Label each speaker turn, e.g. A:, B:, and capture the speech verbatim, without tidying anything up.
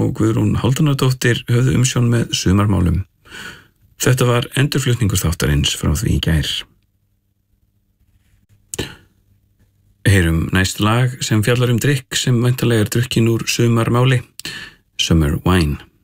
A: og Guðrún Hálfdánardóttir höfðu umsjón með sumarmálum. Þetta var endurflutningur þáttarins frá því í gær. Heyrum næst lag sem fjallar um drykk sem væntanlega er drukkin úr sumarmáli, Summer Wine.